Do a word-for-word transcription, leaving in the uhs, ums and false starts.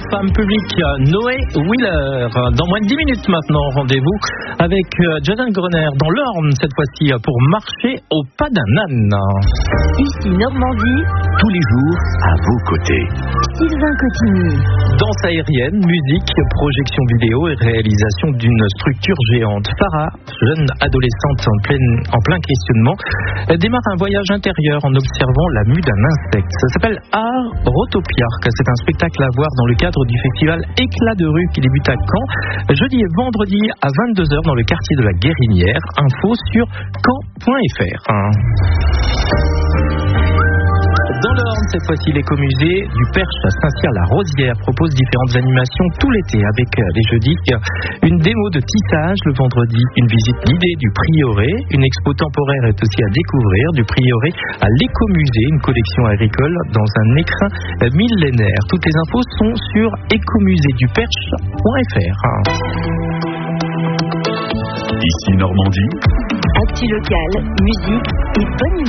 femme publique Noé Wheeler. Dans moins de dix minutes maintenant, rendez-vous avec Jason Grenier dans l'Orne, cette fois-ci pour marcher au pas d'un âne. Ici Normandie, tous les jours à vos côtés. Sylvain Cotigny. Danse aérienne, musique, projection vidéo et réalisation d'une structure géante. Farah, jeune adolescente en plein, en plein questionnement, démarre un voyage intérieur en observant la mue d'un insecte. Ça s'appelle Art Rotopiarque. C'est un spectacle à voir dans le cadre du festival Éclat de rue qui débute à Caen, jeudi et vendredi à vingt-deux heures dans le quartier de la Guérinière. Info sur caen point f r. Dans l'Orne, cette fois-ci, l'écomusée du Perche à Saint-Cyr-la-Rosière propose différentes animations tout l'été avec les jeudis. Une démo de tissage le vendredi, une visite guidée du prieuré, une expo temporaire est aussi à découvrir du prieuré à l'écomusée, une collection agricole dans un écrin millénaire. Toutes les infos sont sur écomusée du perche point f r. Ici Normandie. Actu locale, musique et bonne humeur.